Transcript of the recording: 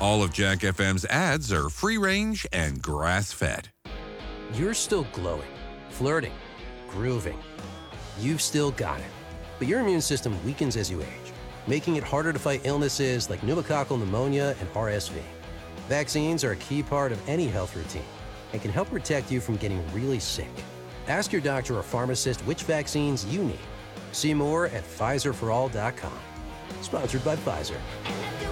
All of Jack FM's ads are free range and grass fed. You're still glowing, flirting, grooving. You've still got it. But your immune system weakens as you age, making it harder to fight illnesses like pneumococcal pneumonia and RSV. Vaccines are a key part of any health routine and can help protect you from getting really sick. Ask your doctor or pharmacist which vaccines you need. See more at PfizerForAll.com. Sponsored by Pfizer.